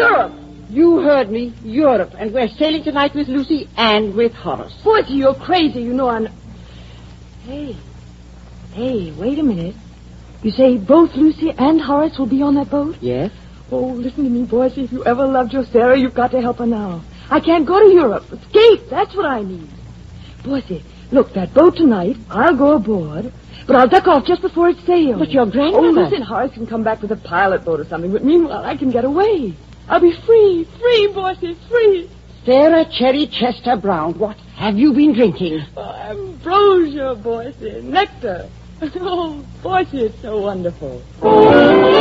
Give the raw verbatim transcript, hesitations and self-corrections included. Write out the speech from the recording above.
Europe. You heard me. Europe. And we're sailing tonight with Lucy and with Horace. Boise, you're crazy. You know I'm... Hey. Hey, wait a minute. You say both Lucy and Horace will be on that boat? Yes. Oh, listen to me, Boise. If you ever loved your Sarah, you've got to help her now. I can't go to Europe. Escape. That's what I need. Boise, look, that boat tonight, I'll go aboard, but I'll duck off just before it sails. But your grandmother... Oh, listen, Horace can come back with a pilot boat or something, but meanwhile I can get away. I'll be free, free, Boise, free. Sarah Cherry Chester Brown, what have you been drinking? Oh, ambrosia, Boise, nectar. Oh, Boise, it's so wonderful.